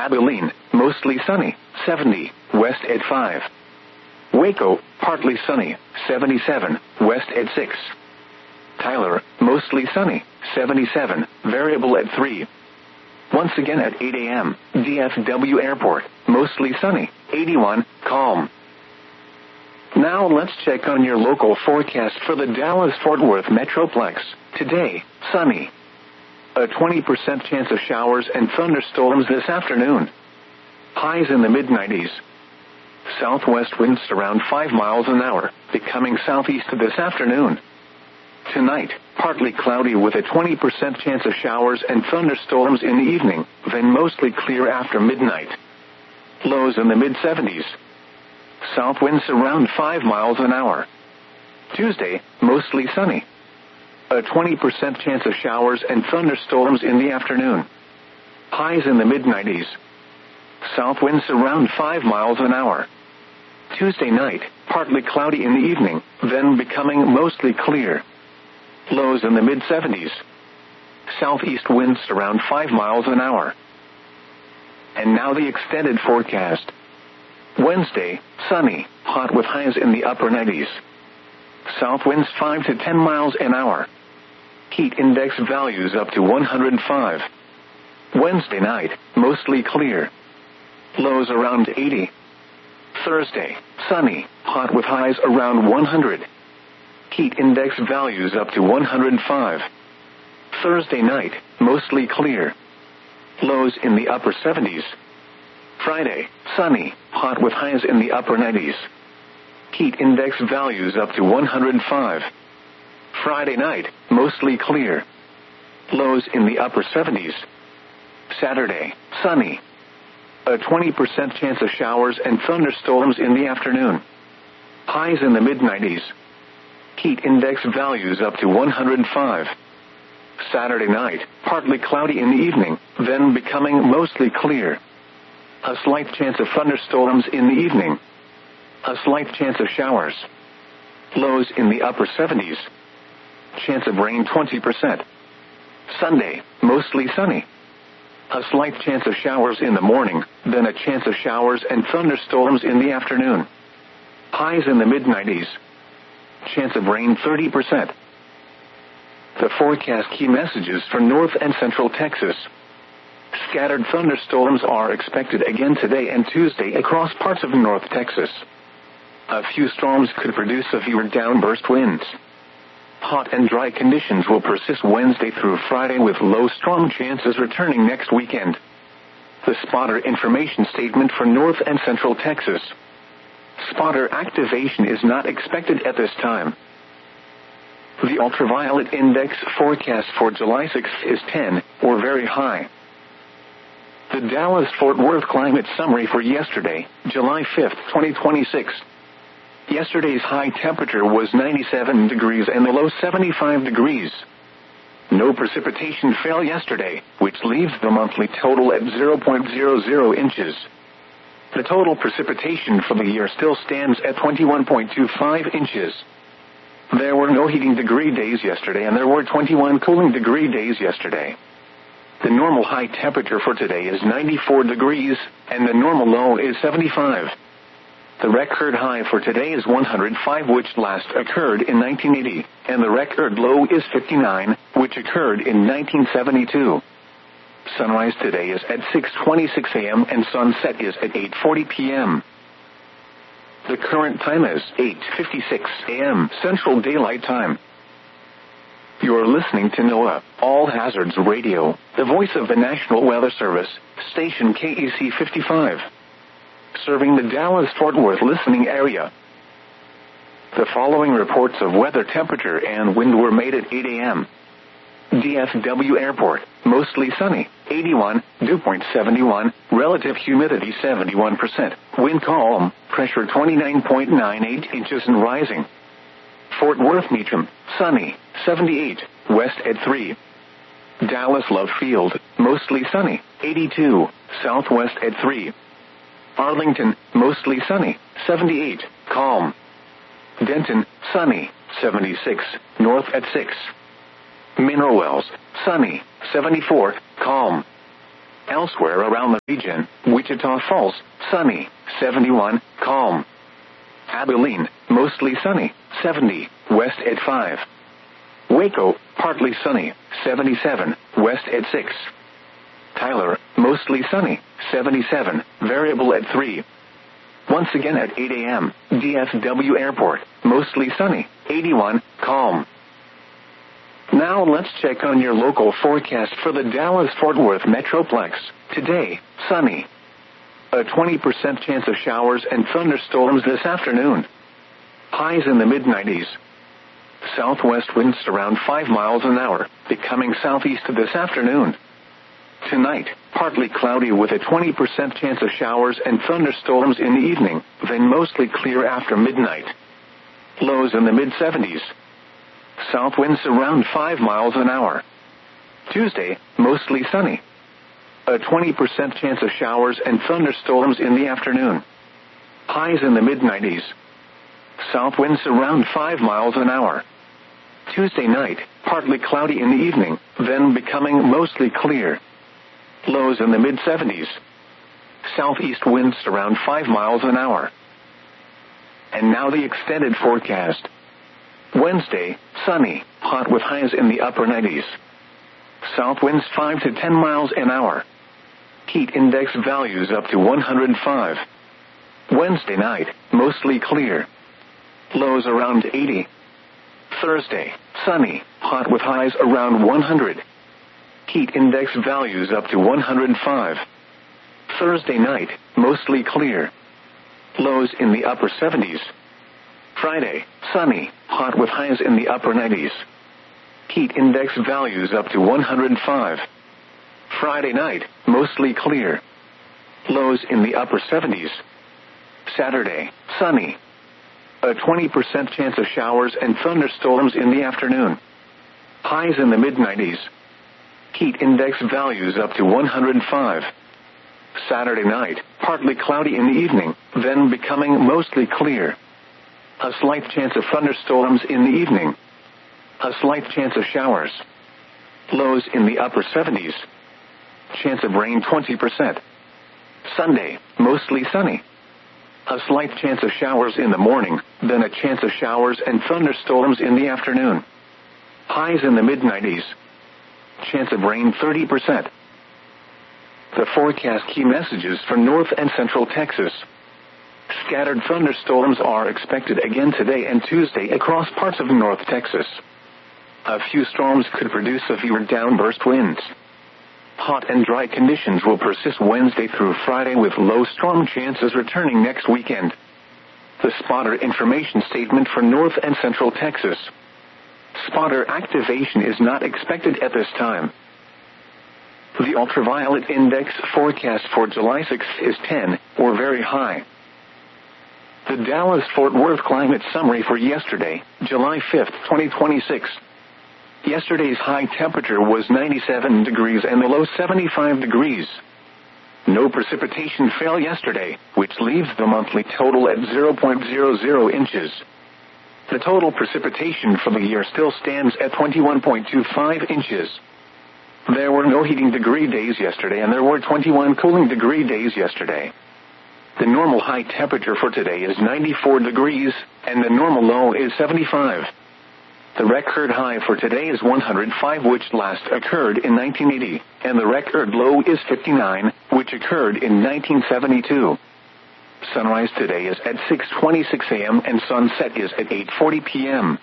Abilene, mostly sunny, 70, west at 5. Waco, partly sunny, 77, west at 6. Tyler, mostly sunny, 77, variable at 3. Once again at 8 a.m., DFW Airport, mostly sunny, 81, calm. Now let's check on your local forecast for the Dallas-Fort Worth Metroplex. Today, sunny. A 20% chance of showers and thunderstorms this afternoon. Highs in the mid-90s. Southwest winds around 5 miles an hour, becoming southeast this afternoon. Tonight, partly cloudy with a 20% chance of showers and thunderstorms in the evening, then mostly clear after midnight. Lows in the mid-70s. South winds around 5 miles an hour. Tuesday, mostly sunny. A 20% chance of showers and thunderstorms in the afternoon. Highs in the mid-90s. South winds around 5 miles an hour. Tuesday night, partly cloudy in the evening, then becoming mostly clear. Lows in the mid-70s. Southeast winds around 5 miles an hour. And now the extended forecast. Wednesday, sunny, hot with highs in the upper 90s. South winds 5 to 10 miles an hour. Heat index values up to 105. Wednesday night, mostly clear. Lows around 80. Thursday, sunny, hot with highs around 100. Heat index values up to 105. Thursday night, mostly clear. Lows in the upper 70s. Friday, sunny, hot with highs in the upper 90s. Heat index values up to 105. Friday night, mostly clear. Lows in the upper 70s. Saturday, sunny. A 20% chance of showers and thunderstorms in the afternoon. Highs in the mid-90s. Heat index values up to 105. Saturday night, partly cloudy in the evening, then becoming mostly clear. A slight chance of thunderstorms in the evening. A slight chance of showers. Lows in the upper 70s. Chance of rain 20%. Sunday, mostly sunny. A slight chance of showers in the morning, then a chance of showers and thunderstorms in the afternoon. Highs in the mid-90s. Chance of rain 30%. The forecast key messages for North and Central Texas. Scattered thunderstorms are expected again today and Tuesday across parts of North Texas. A few storms could produce severe downburst winds. Hot and dry conditions will persist Wednesday through Friday with low storm chances returning next weekend. The spotter information statement for North and Central Texas. Spotter activation is not expected at this time. The ultraviolet index forecast for July 6th is 10, or very high. The Dallas-Fort Worth climate summary for yesterday, July 5th, 2026. Yesterday's high temperature was 97 degrees and the low 75 degrees. No precipitation fell yesterday, which leaves the monthly total at 0.00 inches. The total precipitation for the year still stands at 21.25 inches. There were no heating degree days yesterday and there were 21 cooling degree days yesterday. The normal high temperature for today is 94 degrees, and the normal low is 75. The record high for today is 105, which last occurred in 1980, and the record low is 59, which occurred in 1972. Sunrise today is at 6:26 a.m. and sunset is at 8:40 p.m. The current time is 8:56 a.m. Central Daylight Time. You're listening to NOAA, All Hazards Radio, the voice of the National Weather Service, station KEC 55. Serving the Dallas-Fort Worth listening area. The following reports of weather temperature and wind were made at 8 a.m. DFW Airport, mostly sunny, 81, dew point 71, relative humidity 71%, wind calm, pressure 29.98 inches and rising. Fort Worth Meacham, sunny, 78, west at 3. Dallas Love Field, mostly sunny, 82, southwest at 3. Arlington, mostly sunny, 78, calm. Denton, sunny, 76, north at 6. Mineral Wells, sunny, 74, calm. Elsewhere around the region, Wichita Falls, sunny, 71, calm. Abilene, mostly sunny, 70, west at 5. Waco, partly sunny, 77, west at 6. Tyler, mostly sunny, 77, variable at 3. Once again at 8 a.m., DFW Airport, mostly sunny, 81, calm. Now let's check on your local forecast for the Dallas-Fort Worth Metroplex. Today, sunny. A 20% chance of showers and thunderstorms this afternoon. Highs in the mid-90s. Southwest winds around 5 miles an hour, becoming southeast this afternoon. Tonight, partly cloudy with a 20% chance of showers and thunderstorms in the evening, then mostly clear after midnight. Lows in the mid-70s. South winds around 5 miles an hour. Tuesday, mostly sunny. A 20% chance of showers and thunderstorms in the afternoon. Highs in the mid-90s. South winds around 5 miles an hour. Tuesday night, partly cloudy in the evening, then becoming mostly clear. Lows in the mid-70s. Southeast winds around 5 miles an hour. And now the extended forecast. Wednesday, sunny, hot with highs in the upper 90s. South winds 5 to 10 miles an hour. Heat index values up to 105. Wednesday night, mostly clear. Lows around 80. Thursday, sunny, hot with highs around 100. Heat index values up to 105. Thursday night, mostly clear. Lows in the upper 70s. Friday, sunny, hot with highs in the upper 90s. Heat index values up to 105. Friday night, mostly clear. Lows in the upper 70s. Saturday, sunny. A 20% chance of showers and thunderstorms in the afternoon. Highs in the mid-90s. Heat index values up to 105. Saturday night, partly cloudy in the evening, then becoming mostly clear. A slight chance of thunderstorms in the evening. A slight chance of showers. Lows in the upper 70s. Chance of rain 20%. Sunday, mostly sunny. A slight chance of showers in the morning, then a chance of showers and thunderstorms in the afternoon. Highs in the mid-90s. Chance of rain 30%. The forecast key messages for North and Central Texas. Scattered thunderstorms are expected again today and Tuesday across parts of North Texas. A few storms could produce severe downburst winds. Hot and dry conditions will persist Wednesday through Friday with low storm chances returning next weekend. The spotter information statement for North and Central Texas. Spotter activation is not expected at this time. The ultraviolet index forecast for July 6th is 10, or very high. The Dallas-Fort Worth climate summary for yesterday, July 5th, 2026. Yesterday's high temperature was 97 degrees and the low 75 degrees. No precipitation fell yesterday, which leaves the monthly total at 0.00 inches. The total precipitation for the year still stands at 21.25 inches. There were no heating degree days yesterday and there were 21 cooling degree days yesterday. The normal high temperature for today is 94 degrees, and the normal low is 75. The record high for today is 105, which last occurred in 1980, and the record low is 59, which occurred in 1972. Sunrise today is at 6:26 a.m. and sunset is at 8:40 p.m.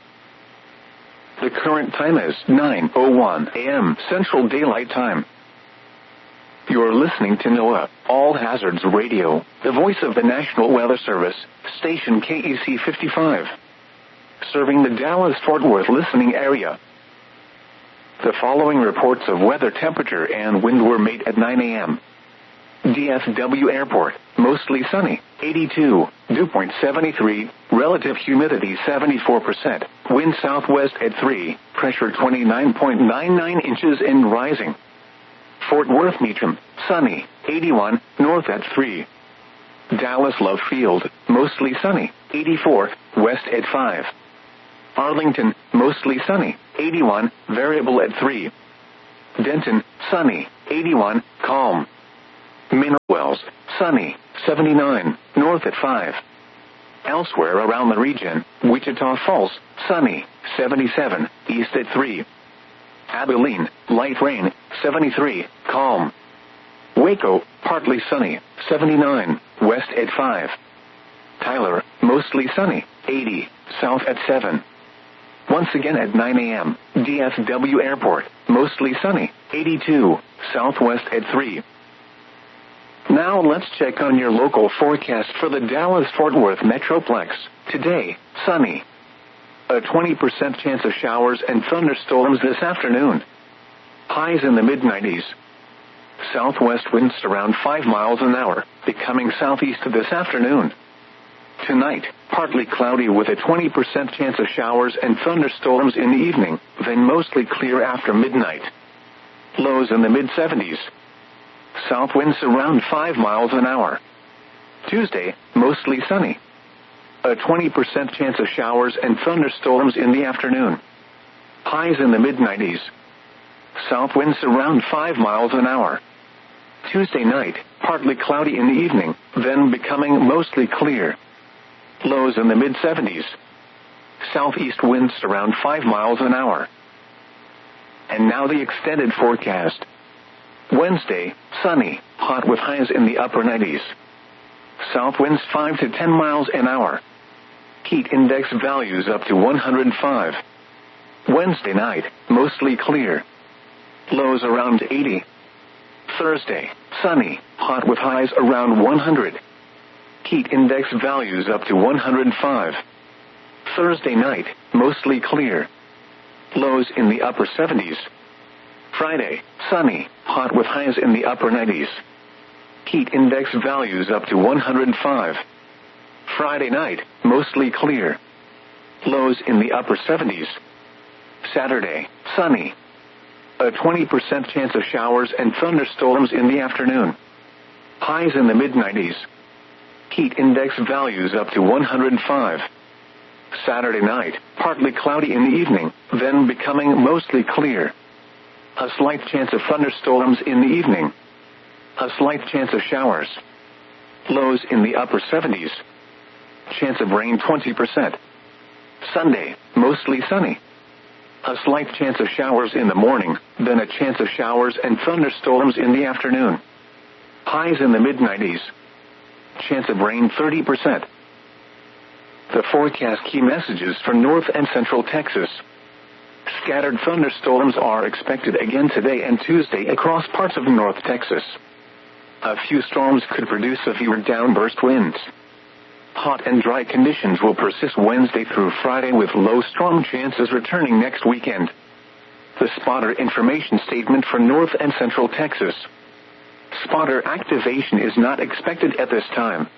The current time is 9:01 a.m. Central Daylight Time. You're listening to NOAA, All Hazards Radio, the voice of the National Weather Service, station KEC 55. Serving the Dallas-Fort Worth listening area. The following reports of weather temperature and wind were made at 9 a.m. DFW Airport, mostly sunny, 82, dew point 73, relative humidity 74%, wind southwest at 3, pressure 29.99 inches and rising. Fort Worth Meacham, sunny, 81, north at 3. Dallas Love Field, mostly sunny, 84, west at 5. Arlington, mostly sunny, 81, variable at 3. Denton, sunny, 81, calm. Mineral Wells, sunny, 79, north at 5. Elsewhere around the region, Wichita Falls, sunny, 77, east at 3. Abilene, light rain, 73, calm. Waco, partly sunny, 79, west at 5. Tyler, mostly sunny, 80, south at 7. Once again at 9 a.m., DFW Airport, mostly sunny, 82, southwest at 3. Now let's check on your local forecast for the Dallas-Fort Worth Metroplex. Today, sunny. A 20% chance of showers and thunderstorms this afternoon. Highs in the mid-90s. Southwest winds around 5 miles an hour, becoming southeast this afternoon. Tonight, partly cloudy with a 20% chance of showers and thunderstorms in the evening, then mostly clear after midnight. Lows in the mid-70s. South winds around 5 miles an hour. Tuesday, mostly sunny. A 20% chance of showers and thunderstorms in the afternoon. Highs in the mid-90s. South winds around 5 miles an hour. Tuesday night, partly cloudy in the evening, then becoming mostly clear. Lows in the mid-70s. Southeast winds around 5 miles an hour. And now the extended forecast. Wednesday, sunny, hot with highs in the upper 90s. South winds 5 to 10 miles an hour. Heat index values up to 105. Wednesday night, mostly clear. Lows around 80. Thursday, sunny, hot with highs around 100. Heat index values up to 105. Thursday night, mostly clear. Lows in the upper 70s. Friday, sunny, hot with highs in the upper 90s. Heat index values up to 105. Friday night, mostly clear. Lows in the upper 70s. Saturday, sunny. A 20% chance of showers and thunderstorms in the afternoon. Highs in the mid-90s. Heat index values up to 105. Saturday night, partly cloudy in the evening, then becoming mostly clear. A slight chance of thunderstorms in the evening. A slight chance of showers. Lows in the upper 70s. Chance of rain 20%. Sunday, mostly sunny. A slight chance of showers in the morning, then a chance of showers and thunderstorms in the afternoon. Highs in the mid-90s. Chance of rain 30%. The forecast key messages for North and Central Texas. Scattered thunderstorms are expected again today and Tuesday across parts of North Texas. A few storms could produce severe downburst winds. Hot and dry conditions will persist Wednesday through Friday with low storm chances returning next weekend. The spotter information statement for North and Central Texas. Spotter activation is not expected at this time.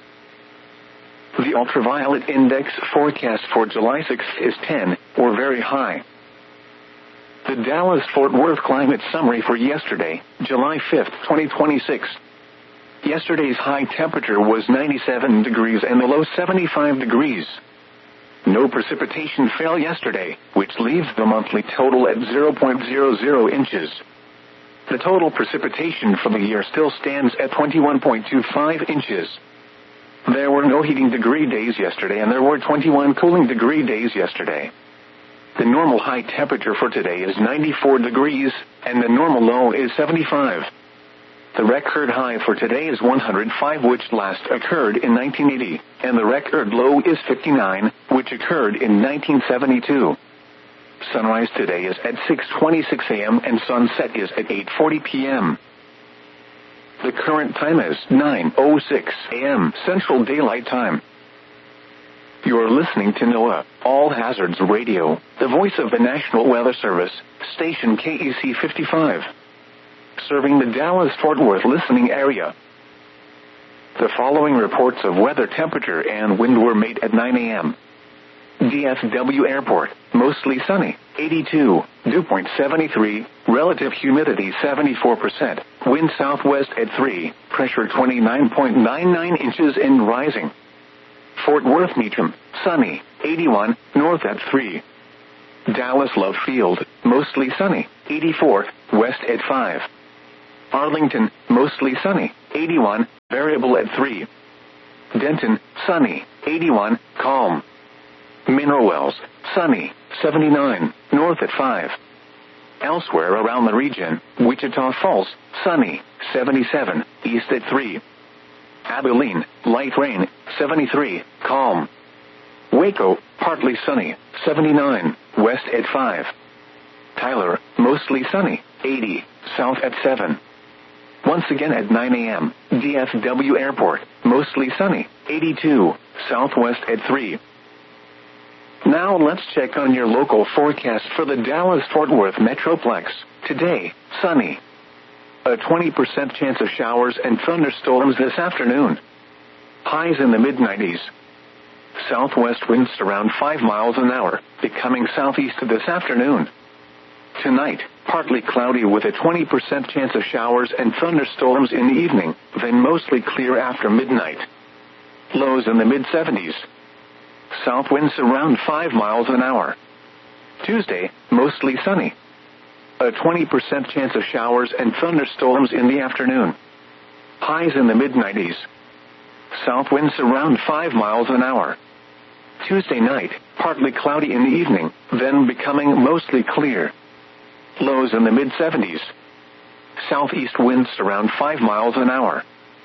The ultraviolet index forecast for July 6th is 10, or very high. The Dallas-Fort Worth climate summary for yesterday, July 5th, 2026. Yesterday's high temperature was 97 degrees and the low 75 degrees. No precipitation fell yesterday, which leaves the monthly total at 0.00 inches. The total precipitation for the year still stands at 21.25 inches. There were no heating degree days yesterday and there were 21 cooling degree days yesterday. The normal high temperature for today is 94 degrees, and the normal low is 75. The record high for today is 105, which last occurred in 1980, and the record low is 59, which occurred in 1972. Sunrise today is at 6:26 a.m. and sunset is at 8:40 p.m. The current time is 9:06 a.m. Central Daylight Time. You're listening to NOAA, All Hazards Radio, the voice of the National Weather Service, station KEC 55. Serving the Dallas-Fort Worth listening area. The following reports of weather temperature and wind were made at 9 a.m. DFW Airport, mostly sunny, 82, dew point 73, relative humidity 74%, wind southwest at 3, pressure 29.99 inches and rising. Fort Worth Meacham, sunny, 81, north at 3. Dallas Love Field, mostly sunny, 84, west at 5. Arlington, mostly sunny, 81, variable at 3. Denton, sunny, 81, calm. Mineral Wells, sunny, 79, north at 5. Elsewhere around the region, Wichita Falls, sunny, 77, east at 3. Abilene, light rain, 73, calm. Waco, partly sunny, 79, west at 5. Tyler, mostly sunny, 80, south at 7. Once again at 9 a.m., DFW Airport, mostly sunny, 82, southwest at 3. Now let's check on your local forecast for the Dallas-Fort Worth Metroplex. Today, sunny. A 20% chance of showers and thunderstorms this afternoon. Highs in the mid-90s. Southwest winds around 5 miles an hour, becoming southeast this afternoon. Tonight, partly cloudy with a 20% chance of showers and thunderstorms in the evening, then mostly clear after midnight. Lows in the mid-70s. South winds around 5 miles an hour. Tuesday, mostly sunny. A 20% chance of showers and thunderstorms in the afternoon. Highs in the mid-90s. South winds around 5 miles an hour. Tuesday night, partly cloudy in the evening, then becoming mostly clear. Lows in the mid-70s. Southeast winds around 5 miles an hour.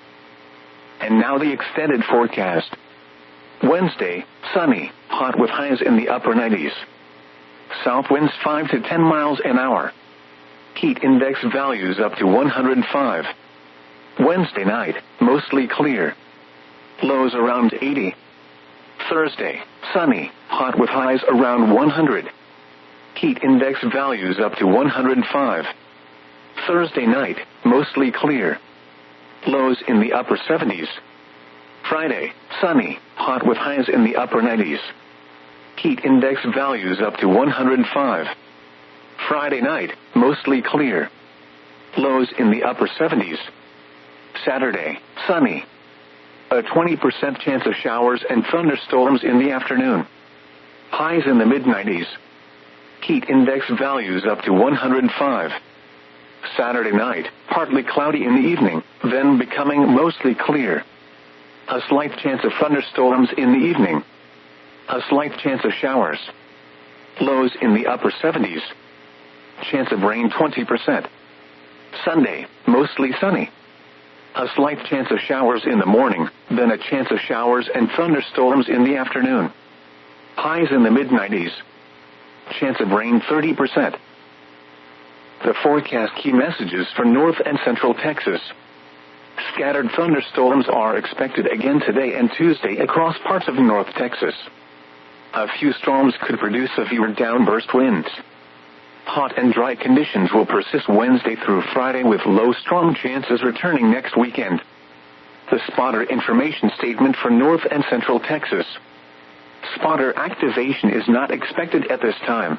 And now the extended forecast. Wednesday, sunny, hot with highs in the upper 90s. South winds 5 to 10 miles an hour. Heat index values up to 105. Wednesday night, mostly clear. Lows around 80. Thursday, sunny, hot with highs around 100. Heat index values up to 105. Thursday night, mostly clear. Lows in the upper 70s. Friday, sunny, hot with highs in the upper 90s. Heat index values up to 105. Friday night, mostly clear. Lows in the upper 70s. Saturday, sunny. A 20% chance of showers and thunderstorms in the afternoon. Highs in the mid-90s. Heat index values up to 105. Saturday night, partly cloudy in the evening, then becoming mostly clear. A slight chance of thunderstorms in the evening. A slight chance of showers. Lows in the upper 70s. Chance of rain 20%. Sunday, mostly sunny. A slight chance of showers in the morning, then a chance of showers and thunderstorms in the afternoon. Highs in the mid-90s. Chance of rain 30%. The forecast key messages for North and Central Texas. Scattered thunderstorms are expected again today and Tuesday across parts of North Texas. A few storms could produce severe downburst winds. Hot and dry conditions will persist Wednesday through Friday with low storm chances returning next weekend. The spotter information statement for North and Central Texas. Spotter activation is not expected at this time.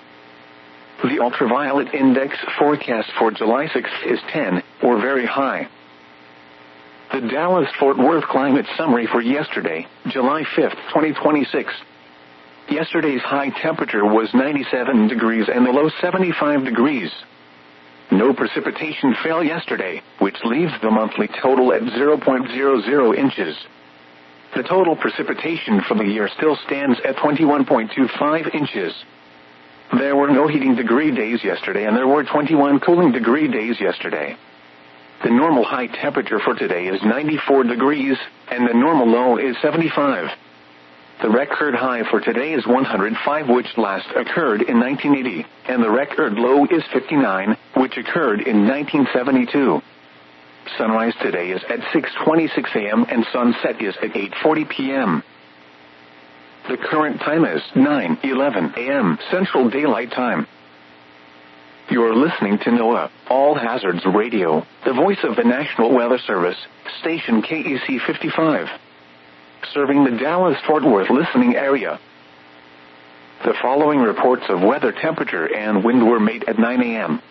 The ultraviolet index forecast for July 6th is 10, or very high. The Dallas-Fort Worth climate summary for yesterday, July 5th, 2026. Yesterday's high temperature was 97 degrees and the low 75 degrees. No precipitation fell yesterday, which leaves the monthly total at 0.00 inches. The total precipitation for the year still stands at 21.25 inches. There were no heating degree days yesterday and there were 21 cooling degree days yesterday. The normal high temperature for today is 94 degrees, and the normal low is 75. The record high for today is 105, which last occurred in 1980, and the record low is 59, which occurred in 1972. Sunrise today is at 6:26 a.m. and sunset is at 8:40 p.m. The current time is 9:11 a.m. Central Daylight Time. You're listening to NOAA, All Hazards Radio, the voice of the National Weather Service, station KEC 55. Serving the Dallas-Fort Worth listening area. The following reports of weather temperature and wind were made at 9 a.m.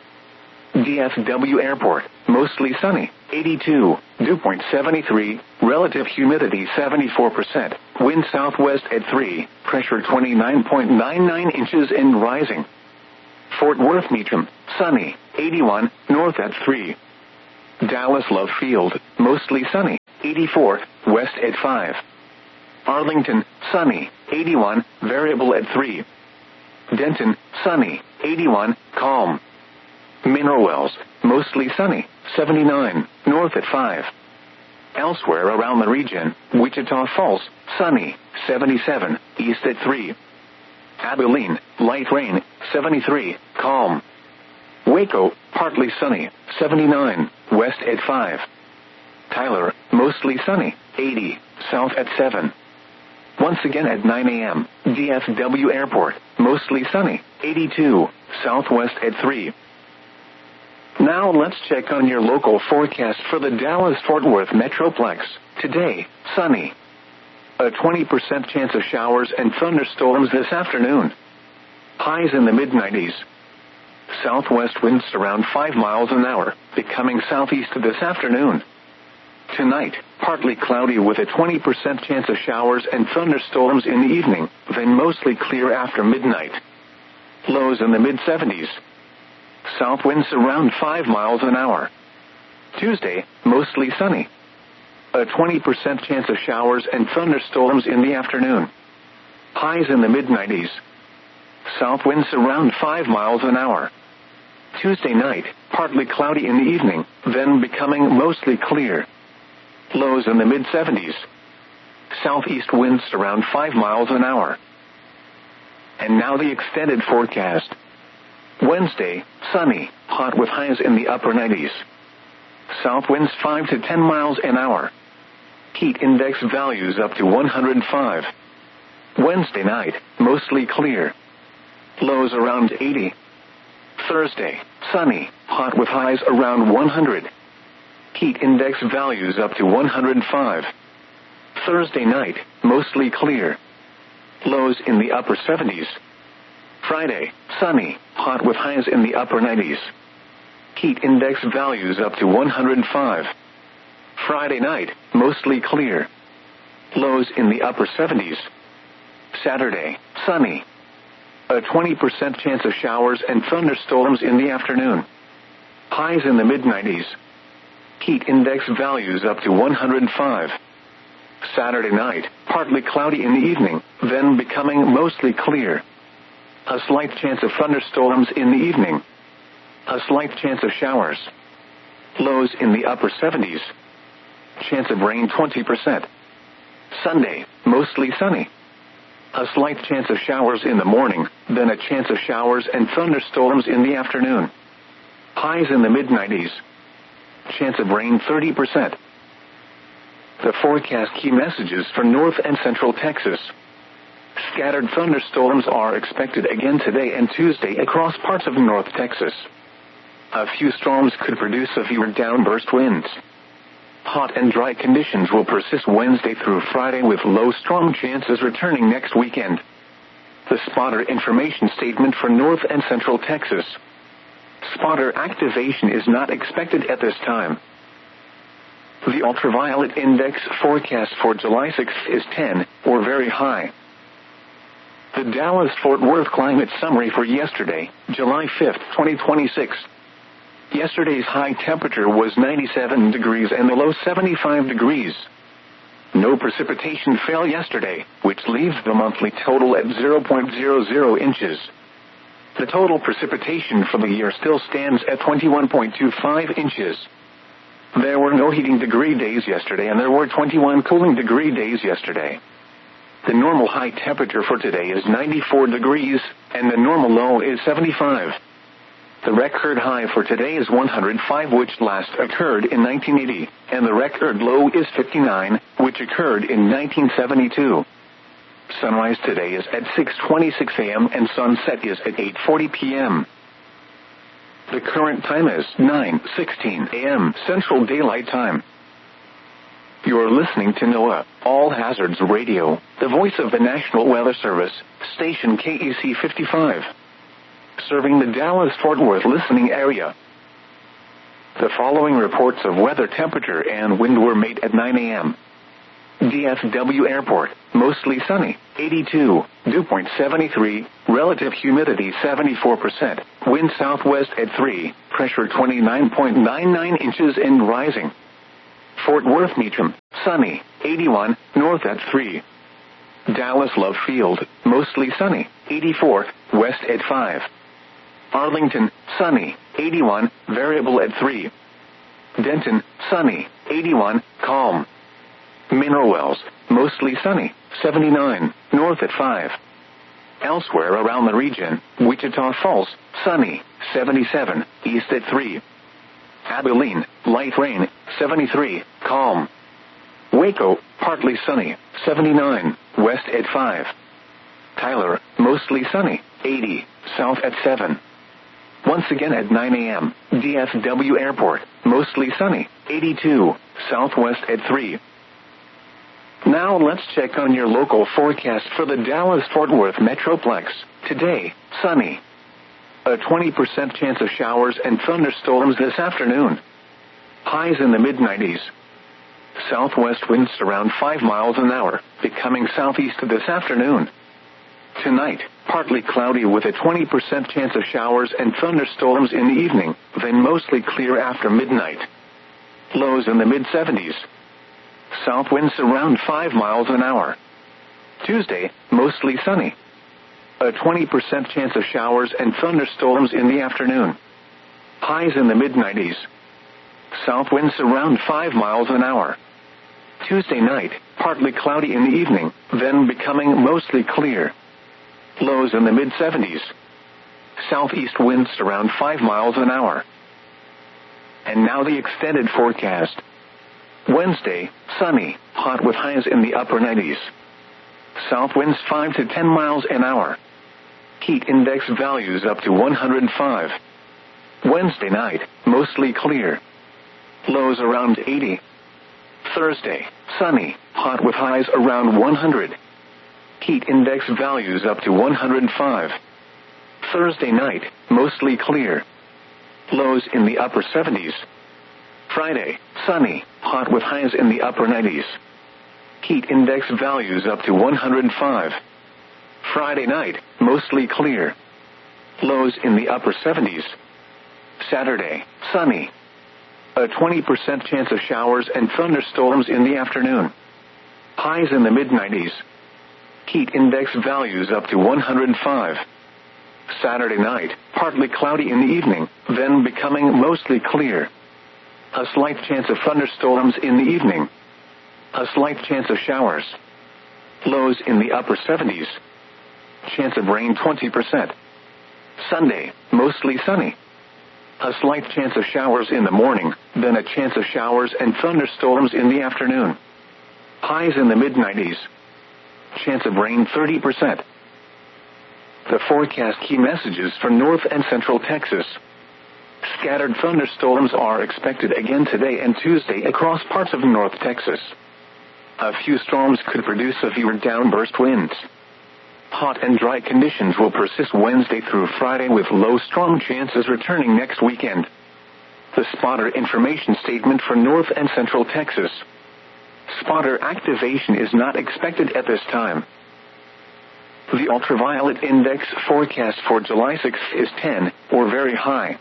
DFW Airport, mostly sunny, 82, dew point 73, relative humidity 74%, wind southwest at 3, pressure 29.99 inches and rising. Fort Worth Meacham, sunny, 81, north at 3. Dallas Love Field, mostly sunny, 84, west at 5. Arlington, sunny, 81, variable at 3. Denton, sunny, 81, calm. Mineral Wells, mostly sunny, 79, north at 5. Elsewhere around the region, Wichita Falls, sunny, 77, east at 3. Abilene, light rain, 73, calm. Waco, partly sunny, 79, west at 5. Tyler, mostly sunny, 80, south at 7. Once again at 9 a.m., DFW Airport, mostly sunny, 82, southwest at 3. Now let's check on your local forecast for the Dallas-Fort Worth Metroplex. Today, sunny. A 20% chance of showers and thunderstorms this afternoon. Highs in the mid-90s. Southwest winds around 5 miles an hour, becoming southeast this afternoon. Tonight, partly cloudy with a 20% chance of showers and thunderstorms in the evening, then mostly clear after midnight. Lows in the mid-70s. South winds around 5 miles an hour. Tuesday, mostly sunny. A 20% chance of showers and thunderstorms in the afternoon. Highs in the mid-90s. South winds around 5 miles an hour. Tuesday night, partly cloudy in the evening, then becoming mostly clear. Lows in the mid-70s. Southeast winds around 5 miles an hour. And now the extended forecast. Wednesday, sunny, hot with highs in the upper 90s. South winds 5 to 10 miles an hour. Heat index values up to 105. Wednesday night, mostly clear. Lows around 80. Thursday, sunny, hot with highs around 100. Heat index values up to 105. Thursday night, mostly clear. Lows in the upper 70s. Friday, sunny, hot with highs in the upper 90s. Heat index values up to 105. Friday night, mostly clear. Lows in the upper 70s. Saturday, sunny. A 20% chance of showers and thunderstorms in the afternoon. Highs in the mid-90s. Heat index values up to 105. Saturday night, partly cloudy in the evening, then becoming mostly clear. A slight chance of thunderstorms in the evening. A slight chance of showers. Lows in the upper 70s. Chance of rain 20%. Sunday, mostly sunny. A slight chance of showers in the morning, then a chance of showers and thunderstorms in the afternoon. Highs in the mid-90s. Chance of rain 30%. The forecast key messages for North and Central Texas. Scattered thunderstorms are expected again today and Tuesday across parts of North Texas. A few storms could produce severe downburst winds. Hot and dry conditions will persist Wednesday through Friday with low storm chances returning next weekend. The spotter information statement for North and Central Texas. Spotter activation is not expected at this time. The ultraviolet index forecast for July 6th is 10, or very high. The Dallas-Fort Worth climate summary for yesterday, July 5th, 2026. Yesterday's high temperature was 97 degrees and the low 75 degrees. No precipitation fell yesterday, which leaves the monthly total at 0.00 inches. The total precipitation for the year still stands at 21.25 inches. There were no heating degree days yesterday and there were 21 cooling degree days yesterday. The normal high temperature for today is 94 degrees, and the normal low is 75. The record high for today is 105, which last occurred in 1980, and the record low is 59, which occurred in 1972. Sunrise today is at 6:26 a.m. and sunset is at 8:40 p.m. The current time is 9:16 a.m. Central Daylight Time. You're listening to NOAA, All Hazards Radio, the voice of the National Weather Service, station KEC 55. Serving the Dallas-Fort Worth listening area. The following reports of weather temperature and wind were made at 9 a.m. DFW Airport, mostly sunny, 82. Dew point 73, relative humidity 74%, wind southwest at 3, pressure 29.99 inches and rising. Fort Worth Meacham, sunny, 81, north at 3. Dallas Love Field, mostly sunny, 84, west at 5. Arlington, sunny, 81, variable at 3. Denton, sunny, 81, calm. Mineral Wells, mostly sunny, 79, north at 5. Elsewhere around the region, Wichita Falls, sunny, 77, east at 3. Abilene, light rain, 73, calm. Waco, partly sunny, 79, west at 5. Tyler, mostly sunny, 80, south at 7. Once again at 9 a.m., DFW Airport, mostly sunny, 82, southwest at 3. Now let's check on your local forecast for the Dallas-Fort Worth Metroplex. Today, sunny. A 20% chance of showers and thunderstorms this afternoon. Highs in the mid-90s. Southwest winds around 5 miles an hour, becoming southeast this afternoon. Tonight, partly cloudy with a 20% chance of showers and thunderstorms in the evening, then mostly clear after midnight. Lows in the mid-70s. South winds around 5 miles an hour. Tuesday, mostly sunny. A 20% chance of showers and thunderstorms in the afternoon. Highs in the mid-90s. South winds around 5 miles an hour. Tuesday night, partly cloudy in the evening, then becoming mostly clear. Lows in the mid-70s. Southeast winds around 5 miles an hour. And now the extended forecast. Wednesday, sunny, hot with highs in the upper 90s. South winds 5 to 10 miles an hour. Heat index values up to 105. Wednesday night, mostly clear. Lows around 80. Thursday, sunny, hot with highs around 100. Heat index values up to 105. Thursday night, mostly clear. Lows in the upper 70s. Friday, sunny, hot with highs in the upper 90s. Heat index values up to 105. Friday night, mostly clear. Lows in the upper 70s. Saturday, sunny. A 20% chance of showers and thunderstorms in the afternoon. Highs in the mid-90s. Heat index values up to 105. Saturday night, partly cloudy in the evening, then becoming mostly clear. A slight chance of thunderstorms in the evening. A slight chance of showers. Lows in the upper 70s. Chance of rain 20%. Sunday, mostly sunny. A slight chance of showers in the morning, then a chance of showers and thunderstorms in the afternoon. Highs in the mid-90s. Chance of rain 30%. The forecast key messages for North and Central Texas. Scattered thunderstorms are expected again today and Tuesday across parts of North Texas. A few storms could produce severe downburst winds. Hot and dry conditions will persist Wednesday through Friday with low storm chances returning next weekend. The spotter information statement for North and Central Texas. Spotter activation is not expected at this time. The ultraviolet index forecast for July 6th is 10, or very high.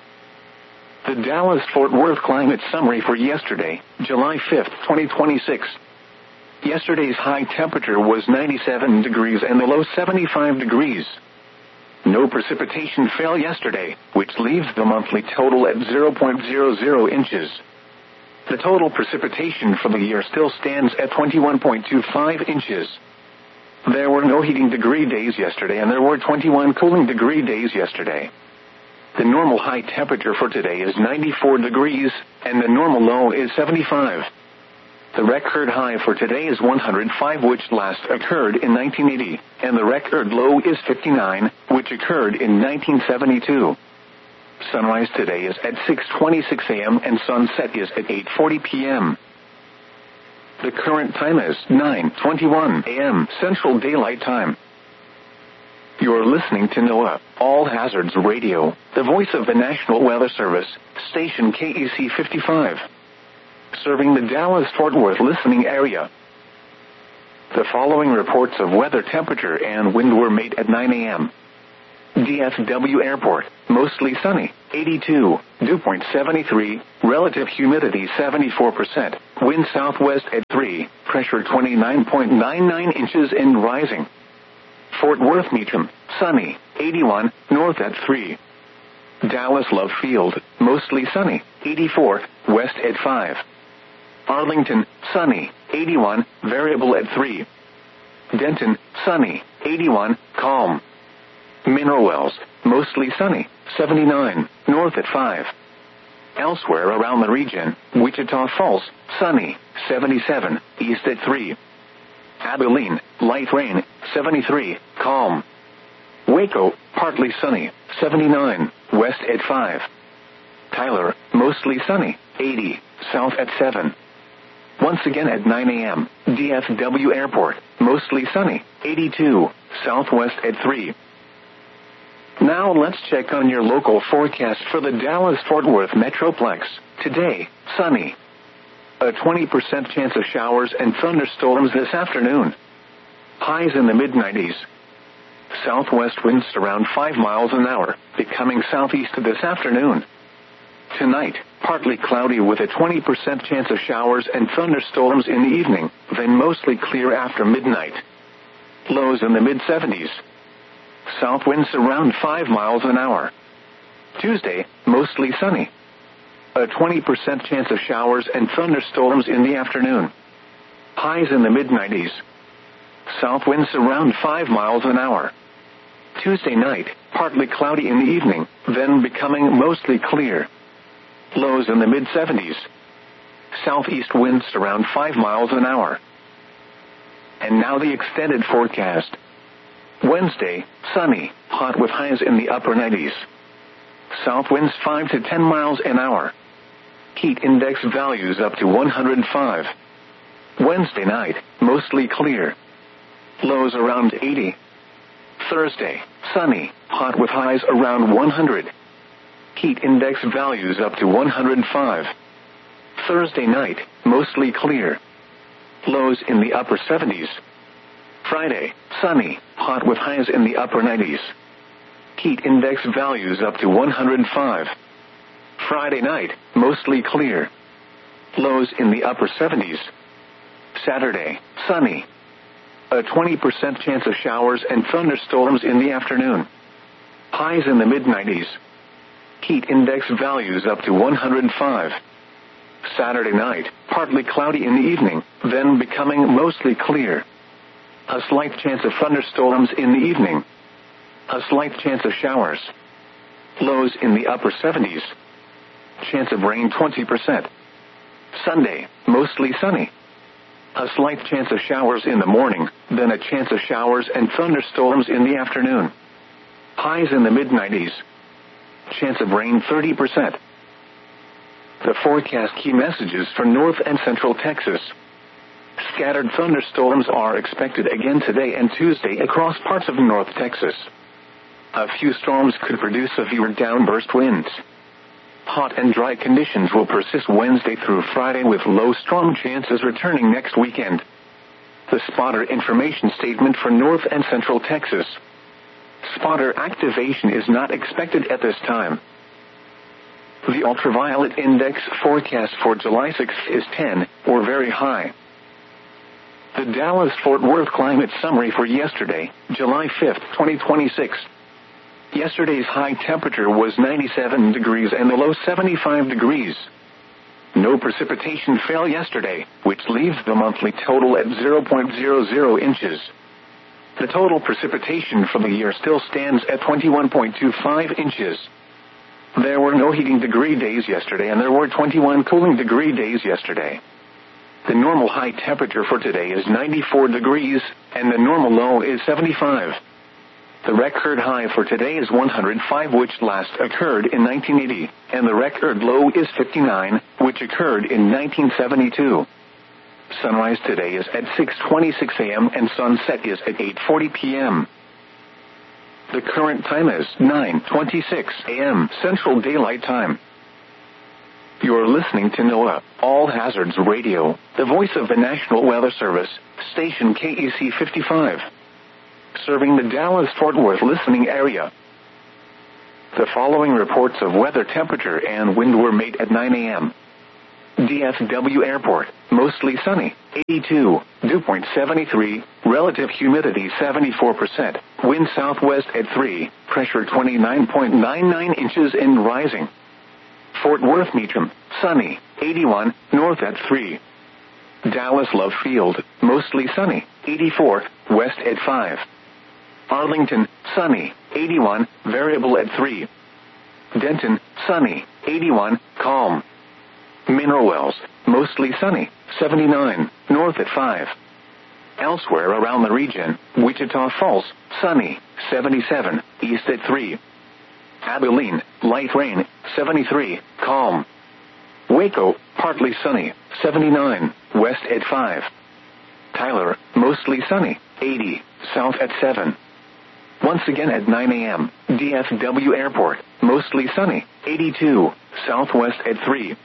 The Dallas-Fort Worth climate summary for yesterday, July 5th, 2026. Yesterday's high temperature was 97 degrees and the low 75 degrees. No precipitation fell yesterday, which leaves the monthly total at 0.00 inches. The total precipitation for the year still stands at 21.25 inches. There were no heating degree days yesterday and there were 21 cooling degree days yesterday. The normal high temperature for today is 94 degrees, and the normal low is 75. The record high for today is 105, which last occurred in 1980, and the record low is 59, which occurred in 1972. Sunrise today is at 6:26 a.m. and sunset is at 8:40 p.m. The current time is 9:21 a.m. Central Daylight Time. You're listening to NOAA, All Hazards Radio, the voice of the National Weather Service, station KEC 55. Serving the Dallas-Fort Worth listening area. The following reports of weather, temperature, and wind were made at 9 a.m. DFW Airport, mostly sunny, 82, dew point 73, relative humidity 74%, wind southwest at 3, pressure 29.99 inches and rising. Fort Worth Meacham, sunny, 81, north at 3. Dallas Love Field, mostly sunny, 84, west at 5. Arlington, sunny, 81, variable at 3. Denton, sunny, 81, calm. Mineral Wells, mostly sunny, 79, north at 5. Elsewhere around the region, Wichita Falls, sunny, 77, east at 3. Abilene, light rain, 73, calm. Waco, partly sunny, 79, west at 5. Tyler, mostly sunny, 80, south at 7. Once again at 9 a.m., DFW Airport, mostly sunny, 82, southwest at 3. Now let's check on your local forecast for the Dallas-Fort Worth Metroplex. Today, sunny. A 20% chance of showers and thunderstorms this afternoon. Highs in the mid-90s. Southwest winds around 5 miles an hour, becoming southeast this afternoon. Tonight, partly cloudy with a 20% chance of showers and thunderstorms in the evening, then mostly clear after midnight. Lows in the mid-70s. South winds around 5 miles an hour. Tuesday, mostly sunny. A 20% chance of showers and thunderstorms in the afternoon. Highs in the mid-90s. South winds around 5 miles an hour. Tuesday night, partly cloudy in the evening, then becoming mostly clear. Lows in the mid-70s. Southeast winds around 5 miles an hour. And now the extended forecast. Wednesday, sunny, hot with highs in the upper 90s. South winds 5 to 10 miles an hour. Heat index values up to 105. Wednesday night, mostly clear. Lows around 80. Thursday, sunny, hot with highs around 100. Heat index values up to 105. Thursday night, mostly clear. Lows in the upper 70s. Friday, sunny, hot with highs in the upper 90s. Heat index values up to 105. Friday night, mostly clear. Lows in the upper 70s. Saturday, sunny. A 20% chance of showers and thunderstorms in the afternoon. Highs in the mid-90s. Heat index values up to 105. Saturday night, partly cloudy in the evening, then becoming mostly clear. A slight chance of thunderstorms in the evening. A slight chance of showers. Lows in the upper 70s. Chance of rain 20%. Sunday, mostly sunny. A slight chance of showers in the morning, then a chance of showers and thunderstorms in the afternoon. Highs in the mid-90s. Chance of rain 30%. The forecast key messages for North and Central Texas. Scattered thunderstorms are expected again today and Tuesday across parts of North Texas. A few storms could produce severe downburst winds. Hot and dry conditions will persist Wednesday through Friday with low storm chances returning next weekend. The spotter information statement for North and Central Texas. Spotter activation is not expected at this time. The ultraviolet index forecast for July 6th is 10, or very high. The Dallas-Fort Worth climate summary for yesterday, July 5th, 2026. Yesterday's high temperature was 97 degrees and the low 75 degrees. No precipitation fell yesterday, which leaves the monthly total at 0.00 inches. The total precipitation for the year still stands at 21.25 inches. There were no heating degree days yesterday and there were 21 cooling degree days yesterday. The normal high temperature for today is 94 degrees, and the normal low is 75. The record high for today is 105, which last occurred in 1980, and the record low is 59, which occurred in 1972. Sunrise today is at 6:26 a.m. and sunset is at 8:40 p.m. The current time is 9:26 a.m. Central Daylight Time. You're listening to NOAA, All Hazards Radio, the voice of the National Weather Service, station KEC 55. Serving the Dallas-Fort Worth listening area. The following reports of weather temperature and wind were made at 9 a.m. DFW Airport, mostly sunny, 82, dew point 73, relative humidity 74%, wind southwest at 3, pressure 29.99 inches and rising. Fort Worth Meacham, sunny, 81, north at 3. Dallas Love Field, mostly sunny, 84, west at 5. Arlington, sunny, 81, variable at 3. Denton, sunny, 81, calm. Mineral Wells, mostly sunny, 79, north at 5. Elsewhere around the region, Wichita Falls, sunny, 77, east at 3. Abilene, light rain, 73, calm. Waco, partly sunny, 79, west at 5. Tyler, mostly sunny, 80, south at 7. Once again at 9 a.m., DFW Airport, mostly sunny, 82, southwest at 3.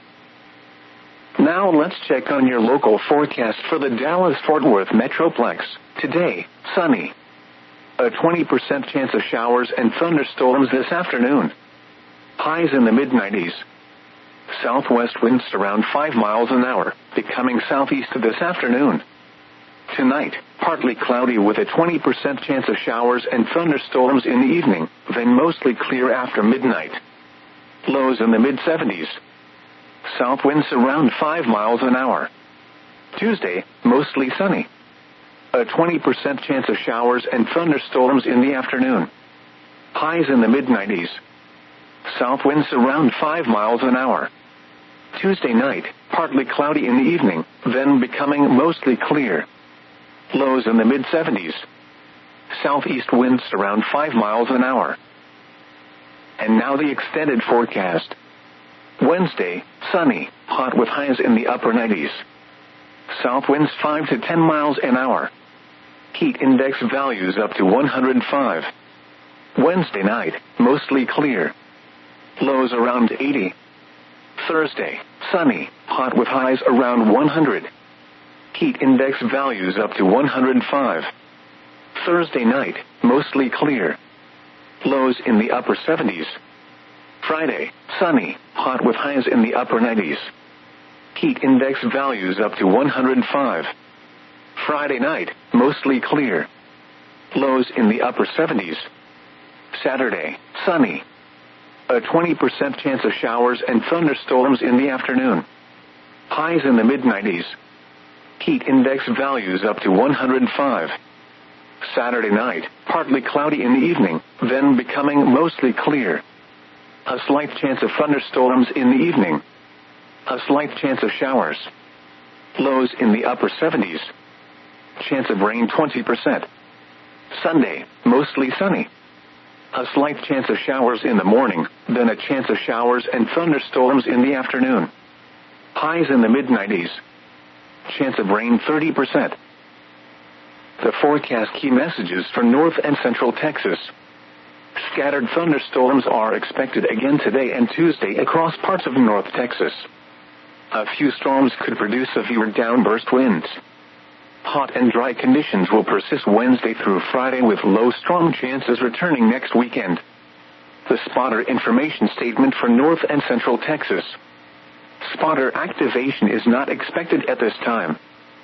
Now let's check on your local forecast for the Dallas-Fort Worth Metroplex. Today, sunny. A 20% chance of showers and thunderstorms this afternoon. Highs in the mid-90s. Southwest winds around 5 miles an hour, becoming southeast this afternoon. Tonight, partly cloudy with a 20% chance of showers and thunderstorms in the evening, then mostly clear after midnight. Lows in the mid-70s. South winds around 5 miles an hour. Tuesday, mostly sunny. A 20% chance of showers and thunderstorms in the afternoon. Highs in the mid-90s. South winds around 5 miles an hour. Tuesday night, partly cloudy in the evening, then becoming mostly clear. Lows in the mid-70s. Southeast winds around 5 miles an hour. And now the extended forecast. Wednesday, sunny, hot with highs in the upper 90s. South winds 5 to 10 miles an hour. Heat index values up to 105. Wednesday night, mostly clear. Lows around 80. Thursday, sunny, hot with highs around 100. Heat index values up to 105. Thursday night, mostly clear. Lows in the upper 70s. Friday, sunny, hot with highs in the upper 90s. Heat index values up to 105. Friday night, mostly clear. Lows in the upper 70s. Saturday, sunny. A 20% chance of showers and thunderstorms in the afternoon. Highs in the mid-90s. Heat index values up to 105. Saturday night, partly cloudy in the evening, then becoming mostly clear. A slight chance of thunderstorms in the evening. A slight chance of showers. Lows in the upper 70s. Chance of rain 20%. Sunday, mostly sunny. A slight chance of showers in the morning, then a chance of showers and thunderstorms in the afternoon. Highs in the mid-90s. Chance of rain 30%. The forecast key messages for North and Central Texas. Scattered thunderstorms are expected again today and Tuesday across parts of North Texas. A few storms could produce severe downburst winds. Hot and dry conditions will persist Wednesday through Friday with low storm chances returning next weekend. The spotter information statement for North and Central Texas. Spotter activation is not expected at this time.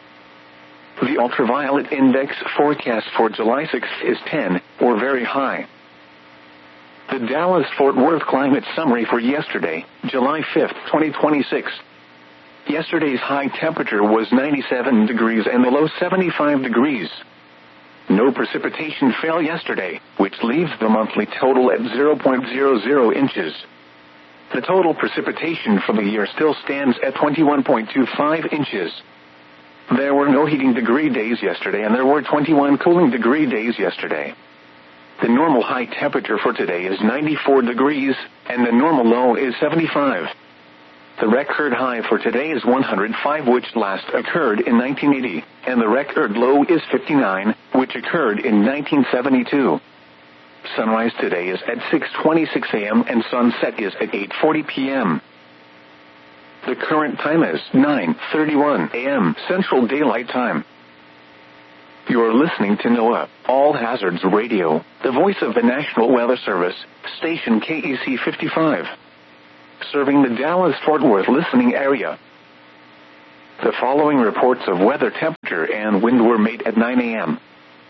The ultraviolet index forecast for July 6th is 10, or very high. The Dallas-Fort Worth climate summary for yesterday, July 5th, 2026. Yesterday's high temperature was 97 degrees and the low 75 degrees. No precipitation fell yesterday, which leaves the monthly total at 0.00 inches. The total precipitation for the year still stands at 21.25 inches. There were no heating degree days yesterday and there were 21 cooling degree days yesterday. The normal high temperature for today is 94 degrees, and the normal low is 75. The record high for today is 105, which last occurred in 1980, and the record low is 59, which occurred in 1972. Sunrise today is at 6:26 a.m. and sunset is at 8:40 p.m. The current time is 9:31 a.m. Central Daylight Time. You're listening to NOAA, All Hazards Radio, the voice of the National Weather Service, station KEC 55. Serving the Dallas-Fort Worth listening area. The following reports of weather temperature and wind were made at 9 a.m.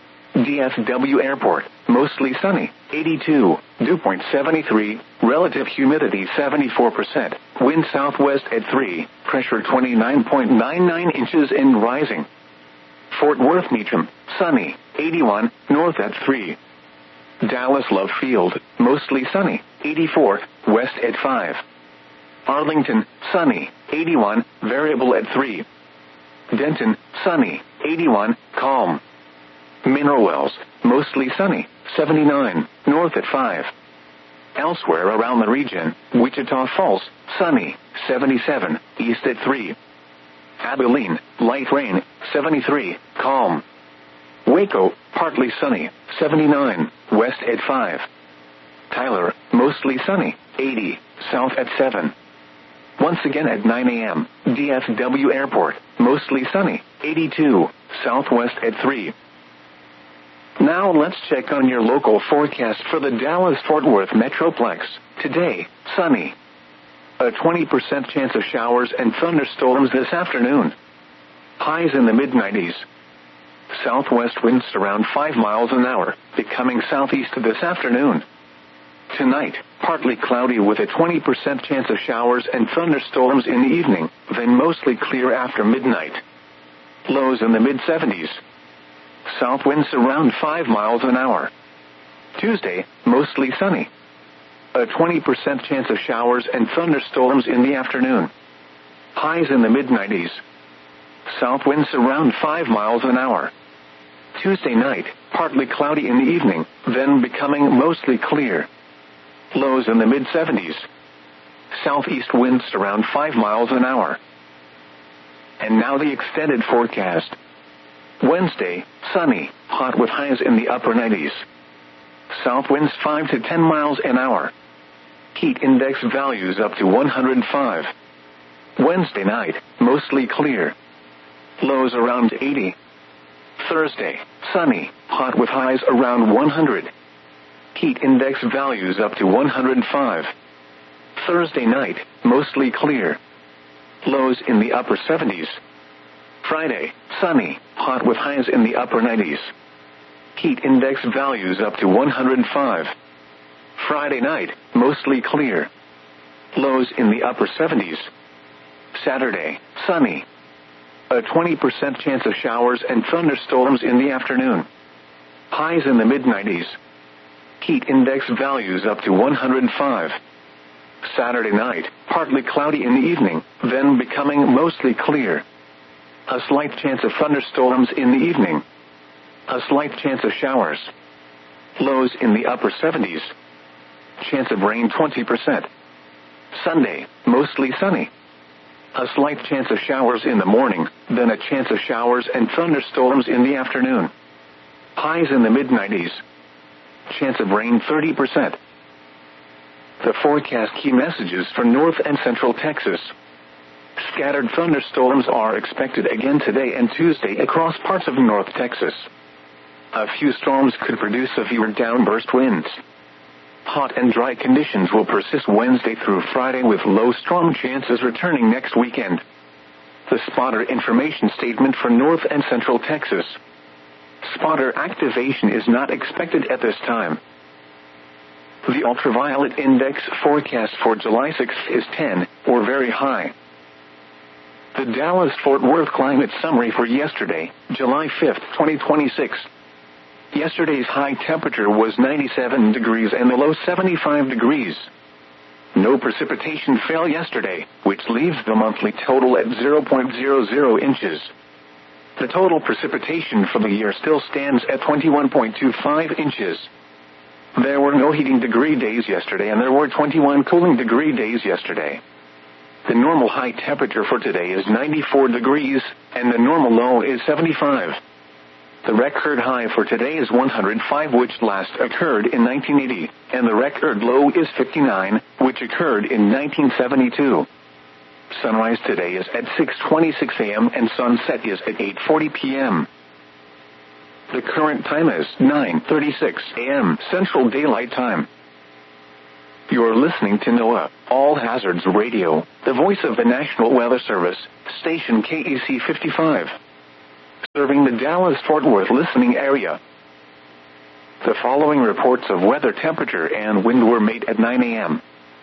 DFW Airport, mostly sunny, 82, dew point 73, relative humidity 74%, wind southwest at 3, pressure 29.99 inches and rising. Fort Worth Meacham, sunny, 81, north at 3. Dallas Love Field, mostly sunny, 84, west at 5. Arlington, sunny, 81, variable at 3. Denton, sunny, 81, calm. Mineral Wells, mostly sunny, 79, north at 5. Elsewhere around the region, Wichita Falls, sunny, 77, east at 3. Abilene, light rain, 73, calm. Waco, partly sunny, 79, west at 5. Tyler, mostly sunny, 80, south at 7. Once again at 9 a.m., DFW Airport, mostly sunny, 82, southwest at 3. Now let's check on your local forecast for the Dallas-Fort Worth Metroplex. Today, sunny. A 20% chance of showers and thunderstorms this afternoon. Highs in the mid-90s. Southwest winds around 5 miles an hour, becoming southeast this afternoon. Tonight, partly cloudy with a 20% chance of showers and thunderstorms in the evening, then mostly clear after midnight. Lows in the mid-70s. South winds around 5 miles an hour. Tuesday, mostly sunny. A 20% chance of showers and thunderstorms in the afternoon. Highs in the mid-90s. South winds around 5 miles an hour. Tuesday night, partly cloudy in the evening, then becoming mostly clear. Lows in the mid-70s. Southeast winds around 5 miles an hour. And now the extended forecast. Wednesday, sunny, hot with highs in the upper 90s. South winds 5 to 10 miles an hour. Heat index values up to 105. Wednesday night, mostly clear. Lows around 80. Thursday, sunny, hot with highs around 100. Heat index values up to 105. Thursday night, mostly clear. Lows in the upper 70s. Friday, sunny, hot with highs in the upper 90s. Heat index values up to 105. Friday night, mostly clear. Lows in the upper 70s. Saturday, sunny. A 20% chance of showers and thunderstorms in the afternoon. Highs in the mid-90s. Heat index values up to 105. Saturday night, partly cloudy in the evening, then becoming mostly clear. A slight chance of thunderstorms in the evening. A slight chance of showers. Lows in the upper 70s. Chance of rain 20%. Sunday, mostly sunny. A slight chance of showers in the morning, then a chance of showers and thunderstorms in the afternoon. Highs in the mid-90s. Chance of rain 30%. The forecast key messages for North and Central Texas. Scattered thunderstorms are expected again today and Tuesday across parts of North Texas. A few storms could produce severe downburst winds. Hot and dry conditions will persist Wednesday through Friday with low storm chances returning next weekend. The spotter information statement for North and Central Texas. Spotter activation is not expected at this time. The ultraviolet index forecast for July 6th is 10, or very high. The Dallas-Fort Worth climate summary for yesterday, July 5th, 2026. Yesterday's high temperature was 97 degrees and the low 75 degrees. No precipitation fell yesterday, which leaves the monthly total at 0.00 inches. The total precipitation for the year still stands at 21.25 inches. There were no heating degree days yesterday and there were 21 cooling degree days yesterday. The normal high temperature for today is 94 degrees, and the normal low is 75. The record high for today is 105, which last occurred in 1980, and the record low is 59, which occurred in 1972. Sunrise today is at 6:26 a.m. and sunset is at 8:40 p.m. The current time is 9:36 a.m. Central Daylight Time. You're listening to NOAA, All Hazards Radio, the voice of the National Weather Service, station KEC 55. Serving the Dallas-Fort Worth listening area. The following reports of weather temperature and wind were made at 9 a.m.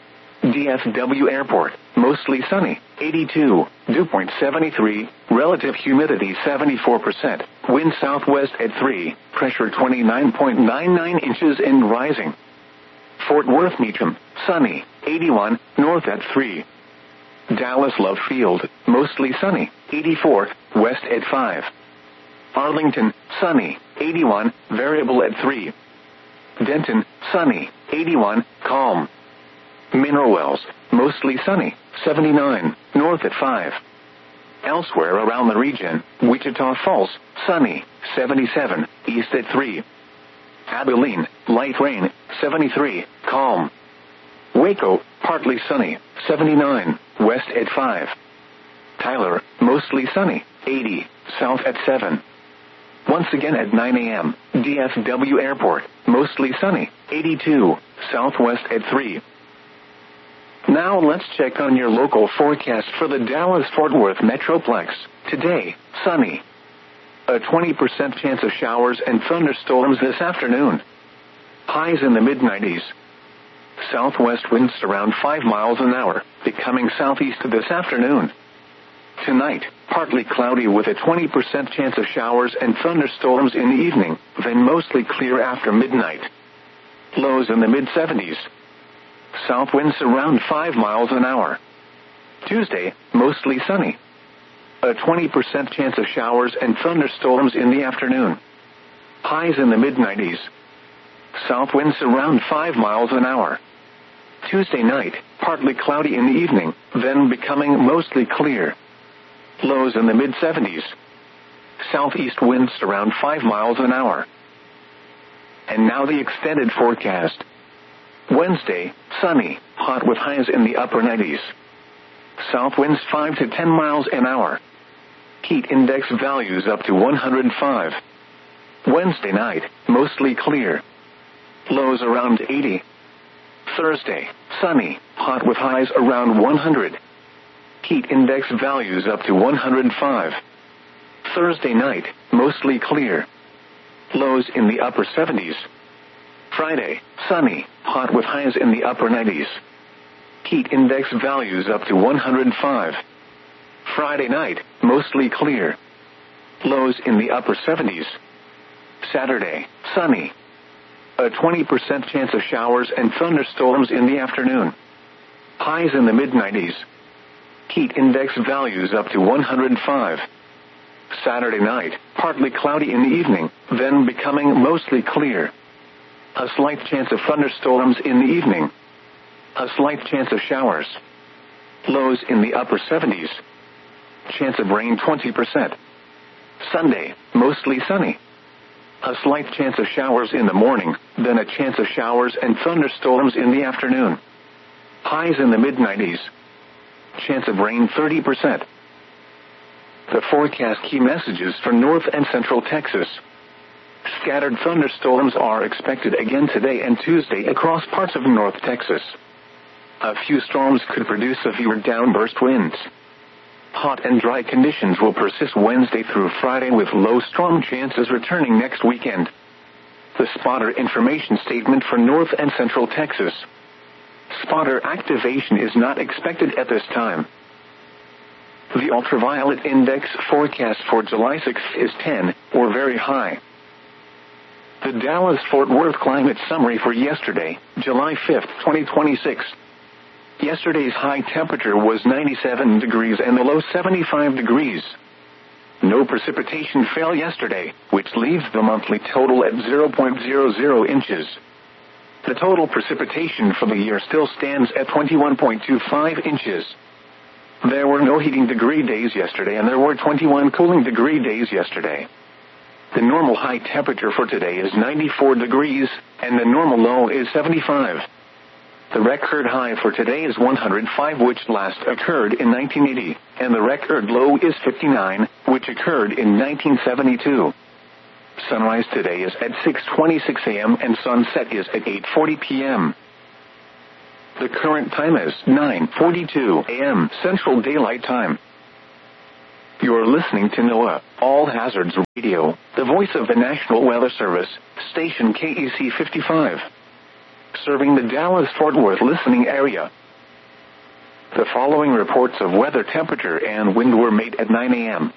DFW Airport, mostly sunny, 82, dew point 73, relative humidity 74%, wind southwest at 3, pressure 29.99 inches and rising. Fort Worth Meacham, sunny, 81, north at 3. Dallas Love Field, mostly sunny, 84, west at 5. Arlington, sunny, 81, variable at 3. Denton, sunny, 81, calm. Mineral Wells, mostly sunny, 79, north at 5. Elsewhere around the region, Wichita Falls, sunny, 77, east at 3. Abilene, light rain, 73, calm. Waco, partly sunny, 79, west at 5. Tyler, mostly sunny, 80, south at 7. Once again at 9 a.m., DFW Airport, mostly sunny, 82, southwest at 3. Now let's check on your local forecast for the Dallas-Fort Worth Metroplex. Today, sunny. A 20% chance of showers and thunderstorms this afternoon. Highs in the mid-90s. Southwest winds around 5 miles an hour, becoming southeast this afternoon. Tonight, partly cloudy with a 20% chance of showers and thunderstorms in the evening, then mostly clear after midnight. Lows in the mid-70s. South winds around 5 miles an hour. Tuesday, mostly sunny. A 20% chance of showers and thunderstorms in the afternoon. Highs in the mid-90s. South winds around 5 miles an hour. Tuesday night, partly cloudy in the evening, then becoming mostly clear. Lows in the mid-70s. Southeast winds around 5 miles an hour. And now the extended forecast. Wednesday, sunny, hot with highs in the upper 90s. South winds 5 to 10 miles an hour. Heat index values up to 105. Wednesday night, mostly clear. Lows around 80. Thursday, sunny, hot with highs around 100. Heat index values up to 105. Thursday night, mostly clear. Lows in the upper 70s. Friday, sunny, hot with highs in the upper 90s. Heat index values up to 105. Friday night, mostly clear. Lows in the upper 70s. Saturday, sunny. A 20% chance of showers and thunderstorms in the afternoon. Highs in the mid-90s. Heat index values up to 105. Saturday night, partly cloudy in the evening, then becoming mostly clear. A slight chance of thunderstorms in the evening. A slight chance of showers. Lows in the upper 70s. Chance of rain 20%. Sunday, mostly sunny. A slight chance of showers in the morning, then a chance of showers and thunderstorms in the afternoon. Highs in the mid-90s. Chance of rain 30%. The forecast key messages for North and Central Texas. Scattered thunderstorms are expected again today and Tuesday across parts of North Texas. A few storms could produce severe downburst winds. Hot and dry conditions will persist Wednesday through Friday with low storm chances returning next weekend. The spotter information statement for North and Central Texas. Spotter activation is not expected at this time. The ultraviolet index forecast for July 6th is 10, or very high. The Dallas-Fort Worth climate summary for yesterday, July 5th, 2026. Yesterday's high temperature was 97 degrees and the low 75 degrees. No precipitation fell yesterday, which leaves the monthly total at 0.00 inches. The total precipitation for the year still stands at 21.25 inches. There were no heating degree days yesterday and there were 21 cooling degree days yesterday. The normal high temperature for today is 94 degrees, and the normal low is 75. The record high for today is 105, which last occurred in 1980, and the record low is 59, which occurred in 1972. Sunrise today is at 6:26 a.m. and sunset is at 8:40 p.m. The current time is 9:42 a.m. Central Daylight Time. You're listening to NOAA All Hazards Radio, the voice of the National Weather Service, station KEC 55. Serving the Dallas-Fort Worth listening area. The following reports of weather, temperature, and wind were made at 9 a.m.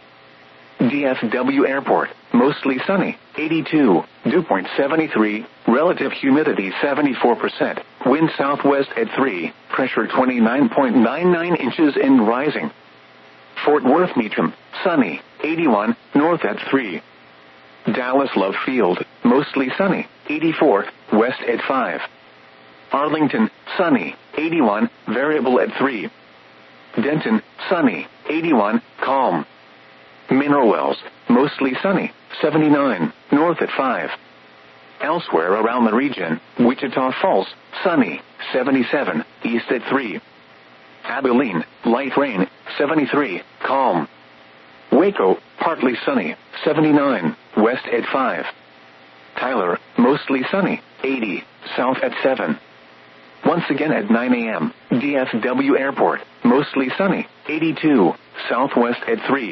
DFW Airport, mostly sunny, 82, dew point 73, relative humidity 74%, wind southwest at 3, pressure 29.99 inches and rising. Fort Worth Meacham, sunny, 81, north at 3. Dallas Love Field, mostly sunny, 84, west at 5. Arlington, sunny, 81, variable at 3. Denton, sunny, 81, calm. Mineral Wells, mostly sunny, 79, north at 5. Elsewhere around the region, Wichita Falls, sunny, 77, east at 3. Abilene, light rain, 73, calm. Waco, partly sunny, 79, west at 5. Tyler, mostly sunny, 80, south at 7. Once again at 9 a.m., DFW Airport, mostly sunny, 82, southwest at 3.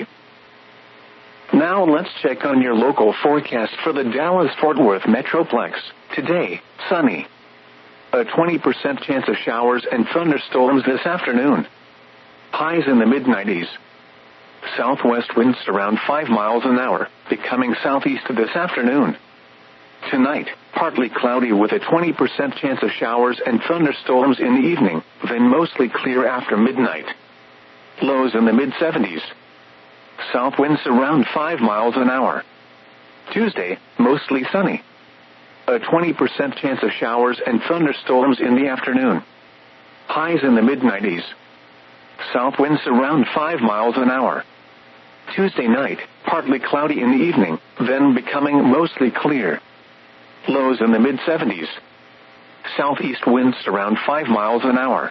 Now let's check on your local forecast for the Dallas-Fort Worth Metroplex. Today, sunny. A 20% chance of showers and thunderstorms this afternoon. Highs in the mid-90s. Southwest winds around 5 miles an hour, becoming southeast this afternoon. Tonight, partly cloudy with a 20% chance of showers and thunderstorms in the evening, then mostly clear after midnight. Lows in the mid-70s. South winds around 5 miles an hour. Tuesday, mostly sunny. A 20% chance of showers and thunderstorms in the afternoon. Highs in the mid-90s. South winds around 5 miles an hour. Tuesday night, partly cloudy in the evening, then becoming mostly clear. Lows in the mid-70s. Southeast winds around 5 miles an hour.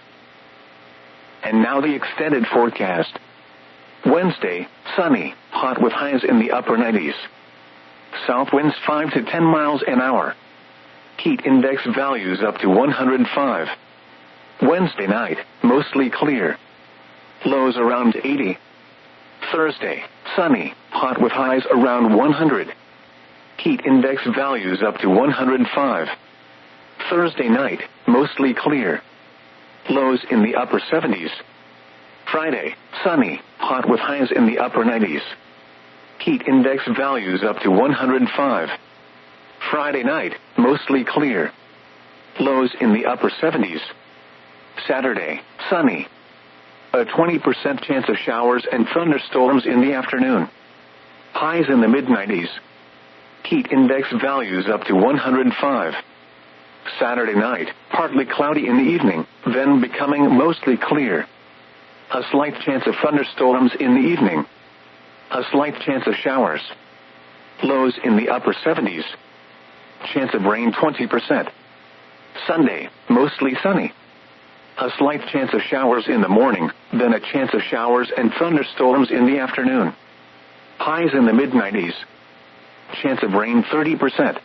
And now the extended forecast. Wednesday, sunny, hot with highs in the upper 90s. South winds 5 to 10 miles an hour. Heat index values up to 105. Wednesday night, mostly clear. Lows around 80. Thursday, sunny, hot with highs around 100. Heat index values up to 105. Thursday night, mostly clear. Lows in the upper 70s. Friday, sunny, hot with highs in the upper 90s. Heat index values up to 105. Friday night, mostly clear. Lows in the upper 70s. Saturday, sunny. A 20% chance of showers and thunderstorms in the afternoon. Highs in the mid-90s. Heat index values up to 105. Saturday night, partly cloudy in the evening, then becoming mostly clear. A slight chance of thunderstorms in the evening. A slight chance of showers. Lows in the upper 70s. Chance of rain 20%. Sunday, mostly sunny. A slight chance of showers in the morning, then a chance of showers and thunderstorms in the afternoon. Highs in the mid-90s. Chance of rain 30%.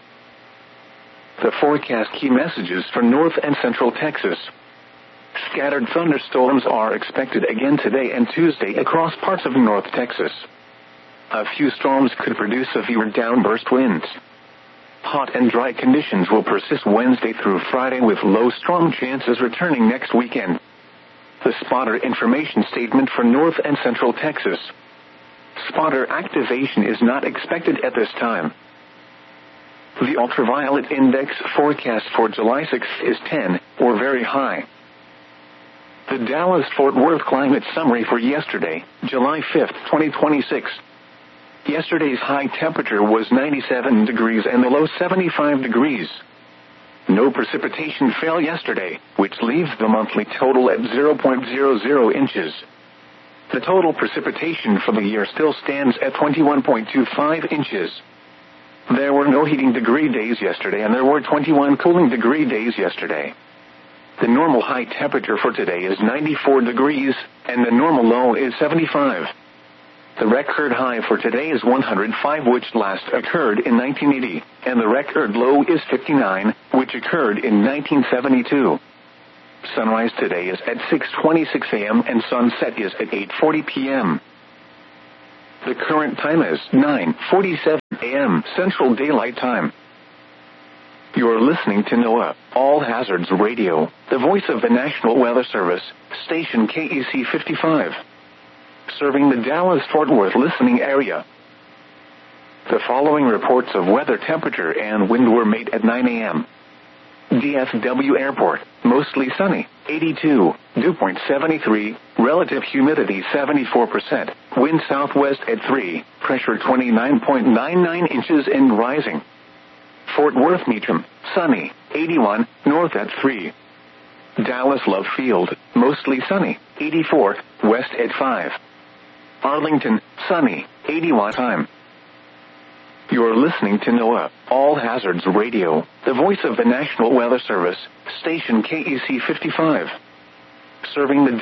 The forecast key messages for North and Central Texas. Scattered thunderstorms are expected again today and Tuesday across parts of North Texas. A few storms could produce severe downburst winds. Hot and dry conditions will persist Wednesday through Friday with low storm chances returning next weekend. The spotter information statement for North and Central Texas. Spotter activation is not expected at this time. The ultraviolet index forecast for July 6th is 10, or very high. The Dallas-Fort Worth climate summary for yesterday, July 5th, 2026. Yesterday's high temperature was 97 degrees and the low 75 degrees. No precipitation fell yesterday, which leaves the monthly total at 0.00 inches. The total precipitation for the year still stands at 21.25 inches. There were no heating degree days yesterday and there were 21 cooling degree days yesterday. The normal high temperature for today is 94 degrees, and the normal low is 75. The record high for today is 105, which last occurred in 1980, and the record low is 59, which occurred in 1972. Sunrise today is at 6:26 a.m. and sunset is at 8:40 p.m. The current time is 9:47 a.m. Central Daylight Time. You're listening to NOAA, All Hazards Radio, the voice of the National Weather Service, station KEC 55. Serving the Dallas-Fort Worth listening area. The following reports of weather temperature and wind were made at 9 a.m. DFW Airport, mostly sunny, 82, dew point 73, relative humidity 74%, wind southwest at 3, pressure 29.99 inches and rising. Fort Worth Meacham, sunny, 81, north at 3. Dallas Love Field, mostly sunny, 84, west at 5. Arlington, sunny, 81 time. You're listening to NOAA, All Hazards Radio, the voice of the National Weather Service, station KEC 55. Serving the